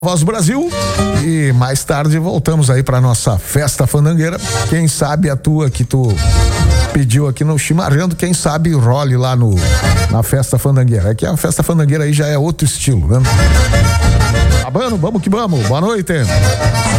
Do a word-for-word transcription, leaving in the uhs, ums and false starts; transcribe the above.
Voz do Brasil, e mais tarde voltamos aí para nossa festa fandangueira. Quem sabe a tua que tu pediu aqui no Chimarrando, quem sabe role lá no na festa fandangueira. É que a festa fandangueira aí já é outro estilo, né? Tá bom, vamos que vamos. Boa noite.